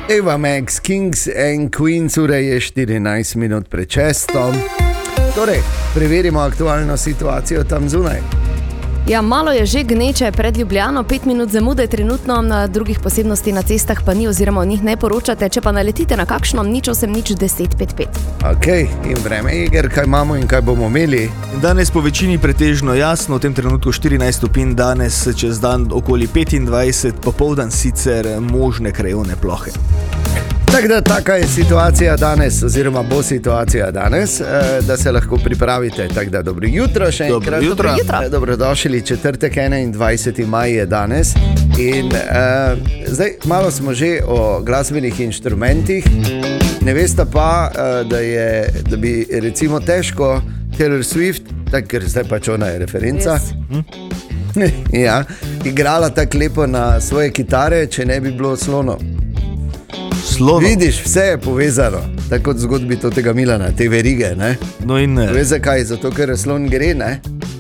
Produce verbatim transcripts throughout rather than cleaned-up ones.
Eva Max, Kings and Queens, ura je štirinajst minut pred šestom. Torej, preverimo aktualno situacijo tam zunaj. Ja, malo je že gneče pred Ljubljano, pet minut zamude trenutno, na drugih posebnosti na cestah pa ni oziroma o njih ne poročate. Če pa naletite na kakšno, nič osem nič deset pet pet. Ok, in vreme iger, kaj imamo in kaj bomo imeli? Danes po večini pretežno jasno, v tem trenutku štirinajst stopinj, danes čez dan okoli petindvajset, popoldan sicer možne krajevne plohe. Tako da taka je situacija danes, oziroma bo situacija danes, da se lahko pripravite. Tako da dobro jutro še enkrat. Dobro jutro. Dobro jutro. Dobrodošli, četrtek enaindvajseti maj je danes. In uh, zdaj malo smo že o glasbenih inštrumentih. Ne veste pa, uh, da, je, da bi recimo težko Taylor Swift, tak, ker zdaj pač ona je referenca, yes. ja, igrala tako lepo na svoje kitare, če ne bi bilo slono. Slono. Vidiš, vse je povezano, tako kot zgodbi tega Milana, te verige, ne? No in ne. Veš zakaj? Zato, ker slon gre, ne?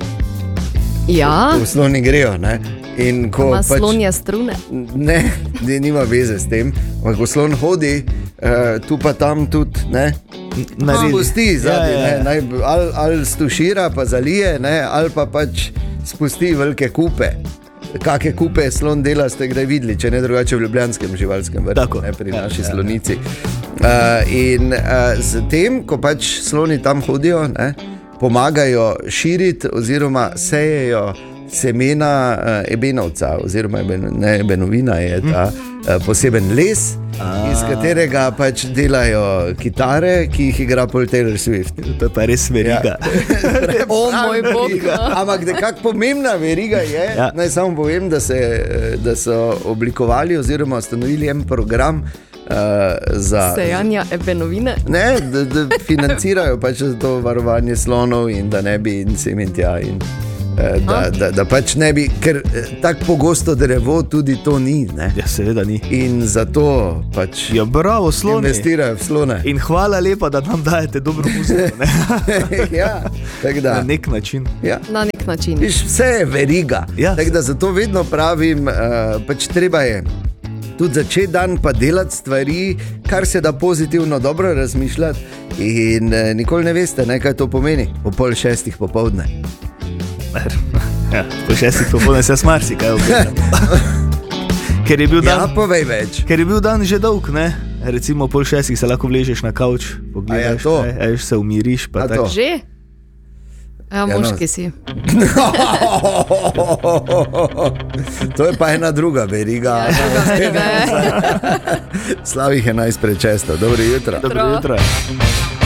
Ja, Ko sloni grejo, ne? In ko ima pač, slonja strune. ne, ne, nima veze s tem, ampak ko slon hodi, uh, tu pa tam tudi, ne? Naredi. Spusti zadnji, Ja, ja, ja. ne? Naj, ali, ali stušira, pa zalije, ne? Ali pa pač spusti velike kupe. Kakšne kupe slon dela, ste kdaj videli, če ne drugače v ljubljanskem živalskem vrtu, ne, pri naši ja, slonici. Uh, in uh, z tem, ko pač sloni tam hodijo, ne, pomagajo širiti oziroma sejejo semena uh, ebenovca, oziroma eben, ne, ebenovina je ta uh, poseben les, A. iz katerega pač delajo kitare, ki jih igra pol Taylor Swift. To je pa res veriga. Ja. O moj bog. Ampak nekako pomembna veriga je, Ja. naj samo povem, da, se, da so oblikovali oziroma ustanovili en program uh, za Sejanja ebenovine. ne, da, da financirajo pač za to varovanje slonov in da ne bi in sem in tja in uh, da, da, da pač ne bi, ker uh, tako pogosto drevo tudi to ni, ne? Ja, seveda ni. In zato pač Ja, bravo, sloni. investirajo v slone. In hvala lepa, da nam dajete dobro muziko, ne? ja, tako da Na nek način. ja. Na nek način. Viš, vse je veriga. Ja. Tako da zato vedno pravim, uh, pač treba je tudi začeti dan pa delati stvari, kar se da pozitivno dobro razmišljati. In uh, nikoli ne veste, ne, kaj to pomeni. O pol šestih popoldne. Ja, po šestih popolne se smarsi, kaj obljubljam. Ker je bil dan... Ja, povej več. Ker je bil dan že dolg, ne? Recimo pol šestih se lahko vležeš na kavč, pogledaš, A ja, to? ne, eš se umiriš, pa A tako. to? Že? Ja, no. moški si. To je pa ena druga veriga. veriga je. Slavih enajst pred šesto. Dobro jutro. Dobro jutro.